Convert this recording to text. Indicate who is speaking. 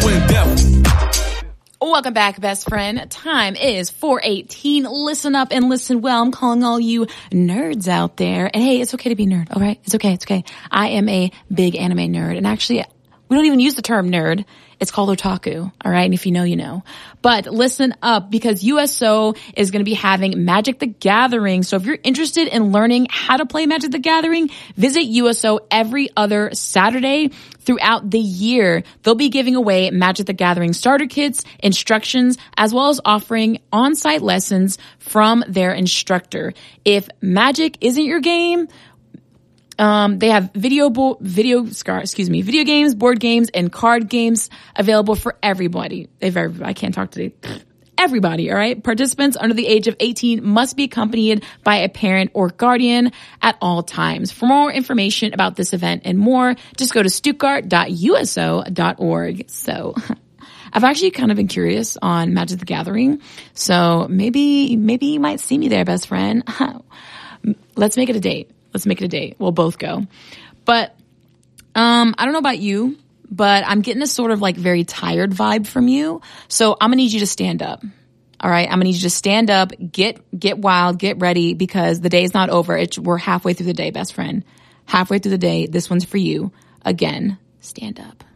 Speaker 1: twin devil.
Speaker 2: Welcome back, best friend. Time is 4:18. Listen up and listen well. I'm calling all you nerds out there. And hey, it's okay to be nerd, all right? It's okay. It's okay. I am a big anime nerd. And actually, we don't even use the term nerd. It's called otaku, all right? And if you know, you know. But listen up, because USO is going to be having Magic the Gathering. So if you're interested in learning how to play Magic the Gathering, visit USO every other Saturday throughout the year. They'll be giving away Magic the Gathering starter kits, instructions, as well as offering on-site lessons from their instructor. If Magic isn't your game, they have video games, board games, and card games available for everybody. I can't talk today. Everybody, all right? Participants under the age of 18 must be accompanied by a parent or guardian at all times. For more information about this event and more, just go to stuttgart.uso.org. So I've actually kind of been curious on Magic the Gathering. So maybe you might see me there, best friend. Let's make it a date. We'll both go. But I don't know about you, but I'm getting a sort of like very tired vibe from you. So I'm going to need you to stand up. All right? I'm going to need you to stand up, get wild, get ready, because the day's not over. We're halfway through the day, best friend. Halfway through the day. This one's for you. Again, stand up.